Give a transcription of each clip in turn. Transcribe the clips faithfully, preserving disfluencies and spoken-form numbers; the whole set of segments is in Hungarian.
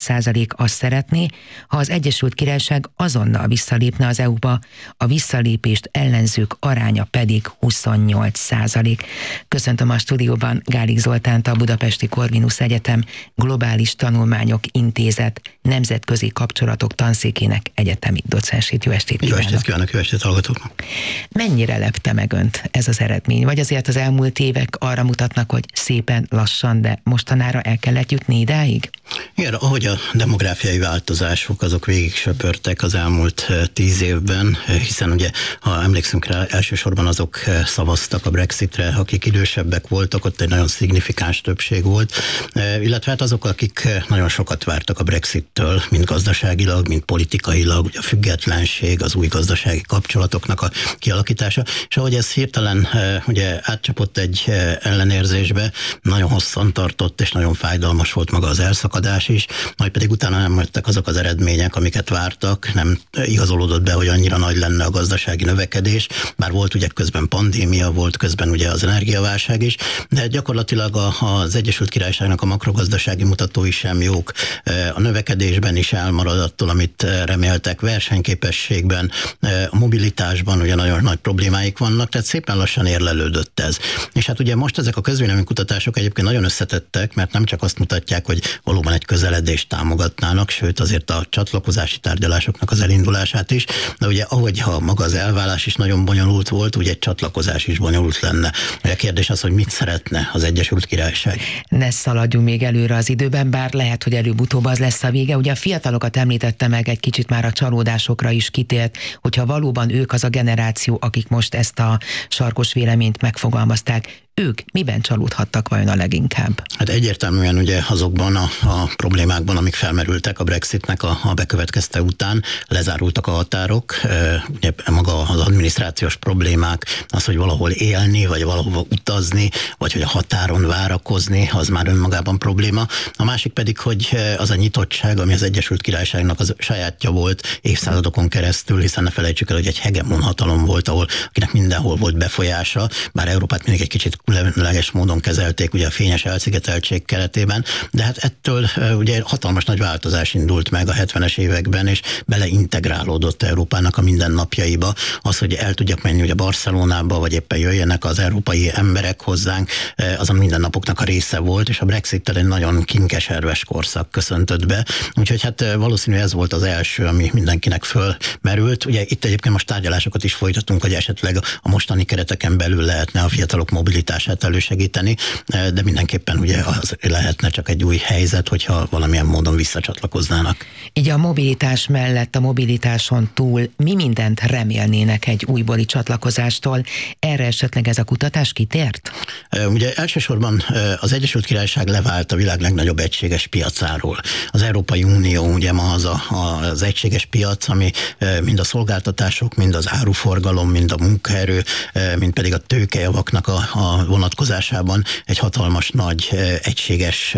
százalék azt szeretné, ha az Egyesült Királyság azonnal visszalépne az é u-ba, a visszalépést ellenzők aránya pedig huszonnyolc százalék. Köszöntöm a stúdióban Gálik Zoltánt, a Budapesti Corvinus Egyetem Globális Tanulmányok Intézet nemzetközi kapcsolatok tanszékének egyetemi docensét. Jó estét kívánok! Jó estét kívánok, jó estét hallgatóknak! Mennyire lepte meg önt ez az eredmény? Vagy azért az elmúlt évek arra mutatnak, hogy szépen lassan, de mostanára el kellett jutni idáig? Igen, ahogy a demográfiai változások azok végig söpörtek az elmúlt tíz évben, hiszen ugye, ha emlékszünk rá, elsősorban azok szavaztak a Brexitre, akik idősebbek voltak, ott egy nagyon szignifikáns többség volt, illetve hát azok, akik nagyon sokat vártak a Brexittől, mind gazdaságilag, mind politikailag, ugye a függetlenség, az új gazdasági kapcsolatoknak a kialakítása, és ahogy ez hirtelen ugye átcsapott egy ellenérzésbe, nagyon hosszan tartott, és nagyon fájdalmas volt maga az elszakadás is, majd pedig utána nem jöttek azok az eredmények, amiket vártak, nem igazolódott be, hogy annyira nagy lenne a gazdasági növekedés, bár volt ugye közben pandémia, volt közben ugye az energiaválság is, de gyakorlatilag az Egyesült Királyságnak a makrogazdasági mutatói sem jók, a növekedésben is elmarad attól, amit reméltek, versenyképességben, a mobilitásban ugye nagyon nagy problémáik vannak, tehát szépen lassan érlelődött ez. És hát ugye most ezek a közvéleménykutatások egyébként nagyon összetettek, mert nem csak azt mutatják, hogy valóban egy közeledést támogatnának, sőt azért a csatlakozási tárgyalásoknak az elindulását is, de ugye ahogy ha maga az elválás is nagyon bonyolult volt, ugye egy csatlakozás is bonyolult lenne. A kérdés az, hogy mit szeretne az Egyesült Királyság. Ne szaladjunk még előre az időben, bár lehet, hogy előbb-utóbb az lesz a vége. Ugye a fiatalokat említette meg, egy kicsit már a csalódásokra is kitért, hogyha valóban ők az a generáció, akik most ezt a sarkos véleményt megfogalmazták, ők miben csalódhattak vajon a leginkább? Hát egyértelműen ugye azokban a, a problémákban, amik felmerültek a Brexitnek a, a bekövetkezte után, lezárultak a határok, e, ugye maga az adminisztrációs problémák, az, hogy valahol élni, vagy valahova utazni, vagy hogy a határon várakozni, az már önmagában probléma. A másik pedig, hogy az a nyitottság, ami az Egyesült Királyságnak az sajátja volt évszázadokon keresztül, hiszen ne felejtsük el, hogy egy hegemon hatalom volt, ahol akinek mindenhol volt befolyása, bár Európát mindig egy kicsit különleges módon kezelték ugye a fényes elszigeteltség keretében, de hát ettől ugye hatalmas nagy változás indult meg a hetvenes években, és beleintegrálódott Európának a mindennapjaiba. Az, hogy el tudjak menni ugye Barcelonába, vagy éppen jöjjenek az európai emberek hozzánk, az a mindennapoknak a része volt, és a Brexittel egy nagyon kinkeserves korszak köszöntött be. Úgyhogy hát valószínűleg ez volt az első, ami mindenkinek fölmerült. Ugye itt egyébként most tárgyalásokat is folytatunk, hogy esetleg a mostani kereteken belül lehetne a fiatalok mobilitását elősegíteni, de mindenképpen ugye az lehetne csak egy új helyzet, hogyha valamilyen módon visszacsatlakoznának. Így a mobilitás mellett, a mobilitáson túl mi mindent remélnének egy újbóli csatlakozástól? Erre esetleg ez a kutatás kitért? Ugye elsősorban az Egyesült Királyság levált a világ legnagyobb egységes piacáról. Az Európai Unió ugye ma az a, az egységes piac, ami mind a szolgáltatások, mind az áruforgalom, mind a munkaerő, mind pedig a tőkejavaknak a, a vonatkozásában egy hatalmas nagy egységes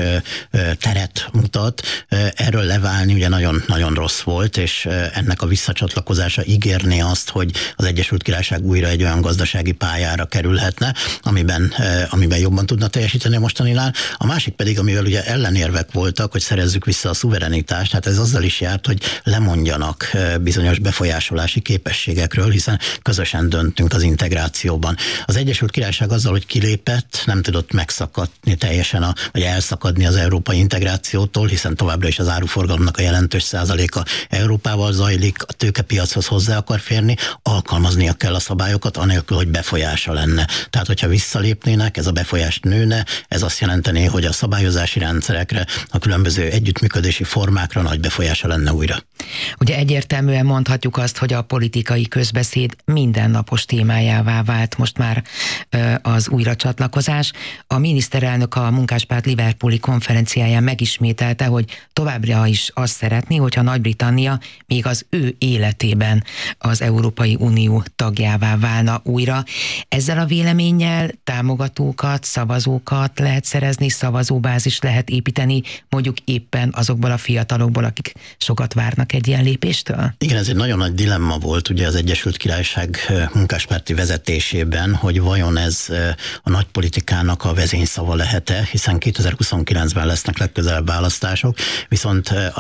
teret mutat. Erről leválni ugye nagyon-nagyon rossz volt, és ennek a visszacsatlakozása ígérné azt, hogy az Egyesült Királyság újra egy olyan gazdasági pályára kerülhetne, amiben, amiben jobban tudna teljesíteni a mostaninál. A másik pedig, amivel ugye ellenérvek voltak, hogy szerezzük vissza a szuverenitást, hát ez azzal is járt, hogy lemondjanak bizonyos befolyásolási képességekről, hiszen közösen döntünk az integrációban. Az Egyesült Királyság azzal, hogy kilépett, nem tudott megszakadni teljesen, a, vagy elszakadni az európai integrációtól, hiszen továbbra is az áruforgalomnak a jelentős százaléka Európával zajlik, a tőkepiachoz hozzá akar férni, alkalmaznia kell a szabályokat, anélkül, hogy befolyása lenne. Tehát, hogyha visszalépnének, ez a befolyás nőne, ez azt jelentené, hogy a szabályozási rendszerekre, a különböző együttműködési formákra nagy befolyása lenne újra. Ugye egyértelműen mondhatjuk azt, hogy a politikai közbeszéd mindennapos témájává vált most már az újra csatlakozás. A miniszterelnök a Munkáspárt Liverpooli konferenciáján megismételte, hogy továbbra is azt szeretné, hogyha Nagy-Britannia még az ő életében az Európai Unió tagjává válna újra. Ezzel a véleménnyel támogatókat, szavazókat lehet szerezni, szavazóbázis lehet építeni, mondjuk éppen azokból a fiatalokból, akik sokat várnak egy ilyen lépéstől? Igen, ez egy nagyon nagy dilemma volt ugye az Egyesült Királyság munkáspárti vezetésében, hogy vajon ez a nagypolitikának a vezényszava lehet-e, hiszen kétezer-huszonkilencben lesznek legközelebb választások, viszont